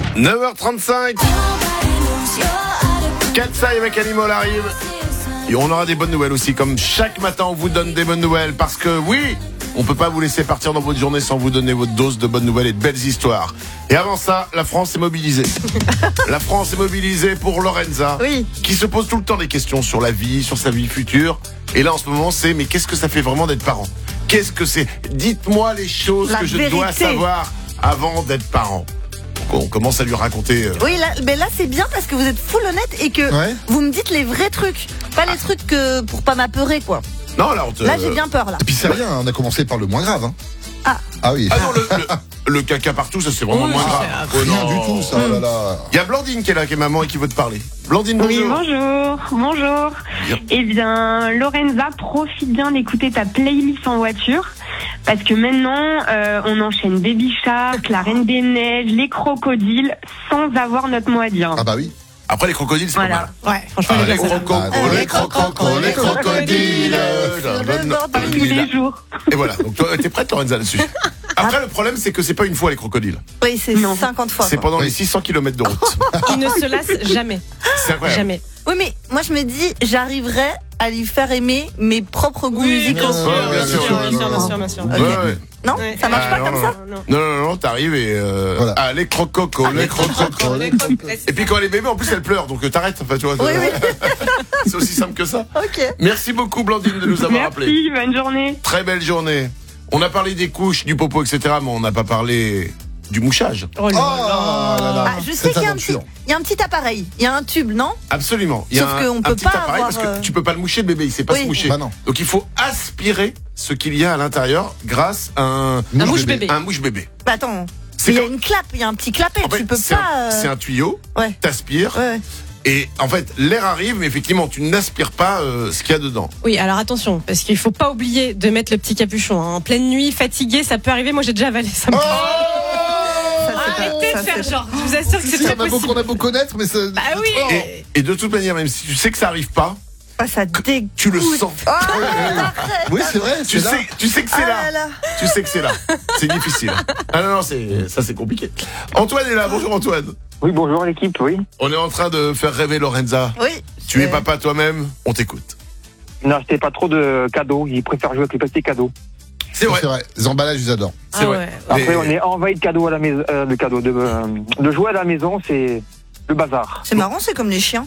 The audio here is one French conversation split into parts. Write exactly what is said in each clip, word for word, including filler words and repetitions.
neuf heures trente-cinq. Katsai avec Animal arrive. Et on aura des bonnes nouvelles aussi. Comme chaque matin, on vous donne des bonnes nouvelles. Parce que oui, on peut pas vous laisser partir dans votre journée sans vous donner votre dose de bonnes nouvelles et de belles histoires. Et avant ça, la France est mobilisée. La France est mobilisée pour Lorenza. Oui. Qui se pose tout le temps des questions sur la vie, sur sa vie future. Et là, en ce moment, c'est mais qu'est-ce que ça fait vraiment d'être parent? Qu'est-ce que c'est? Dites-moi les choses la que je vérité. dois savoir avant d'être parent. On commence à lui raconter. Euh... Oui, là, mais là c'est bien parce que vous êtes full honnête et que Ouais. vous me dites les vrais trucs, pas les trucs que pour pas m'apeurer quoi. Non, là, on te... Là j'ai bien peur là. Et puis c'est rien, on a commencé par le moins grave. Hein. Ah. Ah oui. Ah non, le, le, le caca partout, ça c'est vraiment Oui, moins c'est grave. affreux. Rien Oh, du non. tout, ça. Oh là là. Il y a Blandine qui est là, qui est maman et qui veut te parler. Blandine, bonjour. Oui, bonjour, bonjour. Bien. Eh bien, Lorenza, profite bien d'écouter ta playlist en voiture. Parce que maintenant, euh, on enchaîne Baby Shark, La Reine des Neiges, les crocodiles, sans avoir notre mot à dire. Ah bah oui. Après les crocodiles, c'est Voilà. pas mal. Ouais, franchement, Ah, il est les bien, ça. crocos, Ah, les crocos, les crocodiles. Tous les jours. Et voilà, donc toi, t'es prête Lorenza là-dessus. Après le problème c'est que c'est pas une fois les crocodiles. Oui, c'est Non. cinquante fois. C'est quoi. pendant Oui. les six cents kilomètres de route. Il ne se lasse jamais. C'est incroyable. Jamais. Oui, mais moi je me dis, j'arriverai à lui faire aimer mes propres goûts musicaux. bien sûr, Ouais, bien sûr, bien sûr, ouais, bien sûr, bien sûr. Ok. Ouais, ouais. Non, Ouais. ça marche Ah, pas non, comme non, ça. Non. Non, non, non, t'arrives et euh... Voilà. ah, les crococos, les crococos. Et puis quand elle est bébé, en plus elle pleure, donc euh, t'arrêtes. Enfin, tu vois, Oui, oui. c'est aussi simple que ça. Ok. Merci beaucoup Blandine de nous avoir appelés. Merci, bonne journée. Très belle journée. On a parlé des couches, du popo, et cetera, mais on n'a pas parlé du mouchage. Oh Oh là là là. Ah, je sais Cette qu'il y a un petit, aventure. il y a un petit appareil, il y a un tube, non? Absolument. Il y a Sauf un, qu'on un peut petit pas appareil avoir, parce que euh, tu peux pas le moucher, le bébé, il sait pas Oui. se moucher. Bah non. Donc il faut aspirer ce qu'il y a à l'intérieur grâce à un, Un mouche bébé. un mouche bébé. Bah attends, C'est il y a comme- une clappe, il y a un petit clapet, En fait, tu peux c'est pas. un, euh, c'est un tuyau, Ouais. t'aspires, Ouais, ouais. et en fait l'air arrive, mais effectivement tu n'aspires pas euh, ce qu'il y a dedans. Oui, alors attention, parce qu'il faut pas oublier de mettre le petit capuchon. hein. En pleine nuit, fatigué, ça peut arriver. Moi, j'ai déjà avalé ça. me- Ça, c'est pas- Arrêtez ça, de faire c'est- genre. Je vous assure que c'est Ça, très on a beau, possible. on a beau connaître, mais ça. Bah oui. Oh. Et, et de toute manière, même si tu sais que ça arrive pas, Ah, ça dégoûte. tu le sens. Oh, Oui, c'est vrai. Tu c'est là. sais, tu sais que c'est ah là. là là. Tu sais que c'est là. C'est difficile. Ah non, non, c'est, ça c'est compliqué. Antoine est là. Bonjour Antoine. Oui, bonjour l'équipe, oui. On est en train de faire rêver Lorenza. Oui. Tu es c'est- papa toi-même, on t'écoute. N'achetez pas trop de cadeaux, ils préfèrent jouer avec les petits cadeaux. C'est vrai. C'est vrai. Les emballages, ils adorent. C'est Ah vrai. ouais. Après, Les- on est envahi de cadeaux à la maison, euh, de cadeaux, de, euh, de jouer à la maison, c'est le bazar. C'est marrant, c'est comme les chiens.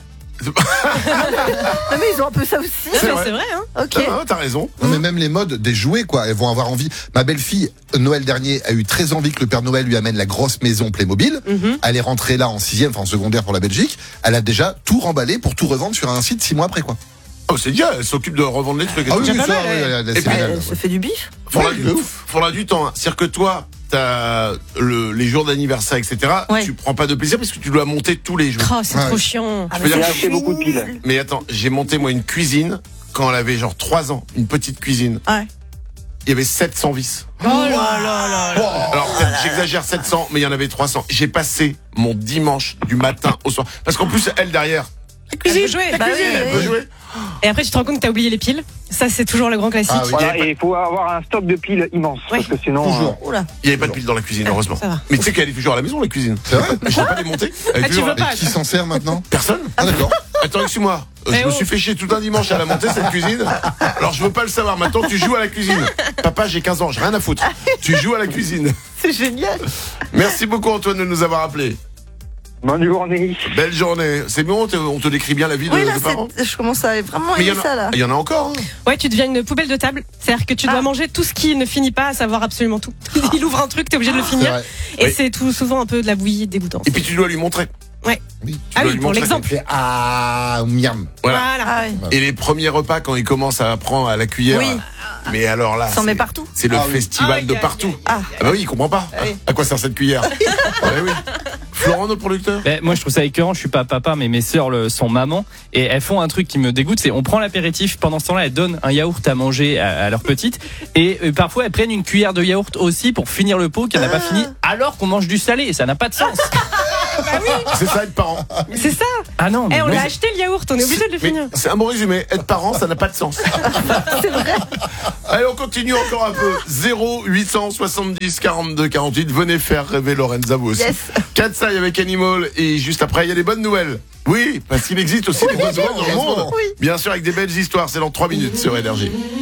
Non mais ils ont un peu ça aussi. Non, mais vrai. c'est vrai, hein. Ok. Ah, ah, t'as raison. Non, mais même les modes des jouets, quoi, elles vont avoir envie. Ma belle-fille, Noël dernier, a eu très envie que le Père Noël lui amène la grosse maison Playmobil. Mhm. Elle est rentrée là en sixième, enfin en secondaire pour la Belgique. Elle a déjà tout remballé pour tout revendre sur un site six mois après, quoi. Oh, c'est bien, elle s'occupe de revendre les trucs. et Ah tout. oui, déjà mais pas ça, mal, oui, ouais. elle- elle- Et c'est puis, génial. Elle se fait du bif. Faudra, Ouais, du, de ouf. faudra du temps. hein. C'est-à-dire que toi, t'as le, les jours d'anniversaire, et cetera. Ouais. Tu prends pas de plaisir parce que tu dois monter tous les jours. Oh, c'est Ouais. trop chiant. Ah, peux dire mais que c'est j'ai acheté beaucoup de piles. nul. Mais attends, j'ai monté moi une cuisine quand elle avait genre trois ans, une petite cuisine. Ouais. Il y avait sept cents vis. Oh là là là là. Alors peut-être j'exagère sept cents, mais il y en avait trois cents. J'ai passé mon dimanche du matin au soir. Parce qu'en plus, elle derrière, La cuisine. Jouer. Bah oui, elle oui, veut oui. jouer. Et après, tu te rends compte que t'as oublié les piles. Ça, c'est toujours le grand classique. Ah oui. Voilà, et il faut avoir un stock de piles immense, Ouais. parce que sinon... Toujours. Oula. Il n'y avait pas de pile dans la cuisine, heureusement. Ça va. Mais tu sais qu'elle est toujours à la maison, la cuisine. C'est vrai? Je l'ai pas démontée. Elle est Ah, tu toujours- veux pas? Et qui s'en sert maintenant? Personne. Ah, d'accord. Attends, excuse-moi. Euh, Eh je me oh. suis fait chier tout un dimanche à la monter cette cuisine. Alors je veux pas le savoir. Maintenant tu joues à la cuisine. Papa, j'ai quinze ans, j'ai rien à foutre. Tu joues à la cuisine. C'est génial. Merci beaucoup Antoine de nous avoir appelés. Bonne journée. Belle journée. C'est bon, on te, on te décrit bien la vie de, Oui là, de parents. c'est- je commence à vraiment Mais il y, aimer en ça là. a- il y en a encore. hein. Ouais, tu deviens une poubelle de table. C'est-à-dire que tu dois Ah. manger tout ce qui ne finit pas, à savoir absolument tout. Il ouvre un truc, t'es obligé de le C'est finir. vrai. Et Oui. c'est tout souvent un peu de la bouillie dégoûtante. Et puis tu dois lui montrer. Ouais. Oui. Ah dois oui, lui pour montrer. l'exemple. Fait, ah, miam. Voilà. Voilà. Ah ouais. Et les premiers repas quand il commence à prendre à la cuillère. Oui. Mais alors là, S'en met c'est- partout. c'est le Ah oui. festival Aïe, de aïe, partout. aïe, Ah. Ah bah oui, il comprend pas. oui. À quoi sert cette cuillère? Ah oui. Florent, notre producteur. Ben, moi, je trouve ça écœurant. Je suis pas papa, mais mes sœurs le- sont maman. Et elles font un truc qui me dégoûte. C'est on prend l'apéritif. Pendant ce temps-là, elles donnent un yaourt à manger à, à leur petite. Et euh, parfois, elles prennent une cuillère de yaourt aussi pour finir le pot qui n'a pas Ah. fini. Alors qu'on mange du salé. Ça n'a pas de sens. C'est ça être parent. C'est ça. Ah non, mais Eh, on moi, l'a acheté le yaourt, on est obligé de le Mais finir. c'est un bon résumé. Être parent, ça n'a pas de sens. C'est vrai. Allez, on continue encore un peu. zéro huit cent soixante-dix quarante-deux quarante-huit. Venez faire rêver Lorenza vous aussi. Yes. Katsai avec Animal. Et juste après, il y a des bonnes nouvelles. Oui, parce qu'il existe aussi des bonnes nouvelles dans le monde. Oui. Bien sûr, avec des belles histoires. C'est dans trois minutes sur Énergie.